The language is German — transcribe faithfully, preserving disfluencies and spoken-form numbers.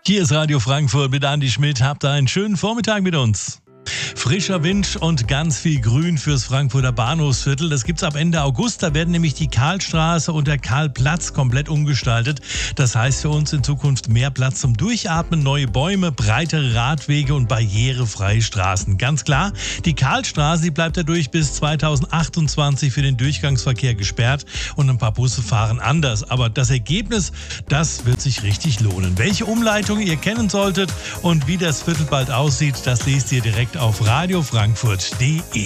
Hier ist Radio Frankfurt mit Andi Schmidt. Habt ihr einen schönen Vormittag mit uns. Frischer Wind und ganz viel Grün fürs Frankfurter Bahnhofsviertel. Das gibt's ab Ende August. Da werden nämlich die Karlstraße und der Karlplatz komplett umgestaltet. Das heißt für uns in Zukunft mehr Platz zum Durchatmen, neue Bäume, breitere Radwege und barrierefreie Straßen. Ganz klar, die Karlstraße, die bleibt dadurch bis zweitausendachtundzwanzig für den Durchgangsverkehr gesperrt und ein paar Busse fahren anders. Aber das Ergebnis, das wird sich richtig lohnen. Welche Umleitung ihr kennen solltet und wie das Viertel bald aussieht, das lest ihr direkt auf radio frankfurt punkt de.